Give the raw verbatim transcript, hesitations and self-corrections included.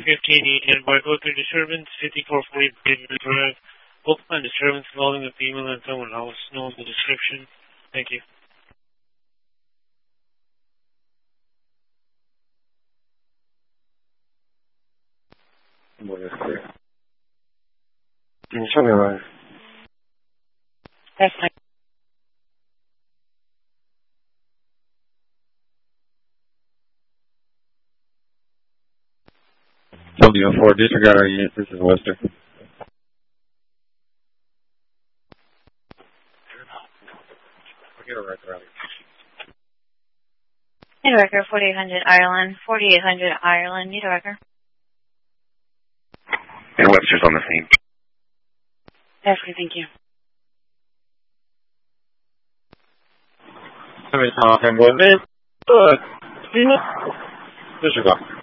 fifteen E and Whitewood disturbance, fifty-four forty David Drive. Open disturbance involving a female and someone else. Know the description. Thank you. Buenas tardes. Show me around. That's fine. W four, disregard our unit. This is Wester. I'll get a record out. Need a record, forty-eight hundred Ireland. forty-eight hundred Ireland. Need a record. And Webster's on the scene. Yes, thank you. Somebody's talking with me. Good. Disregard.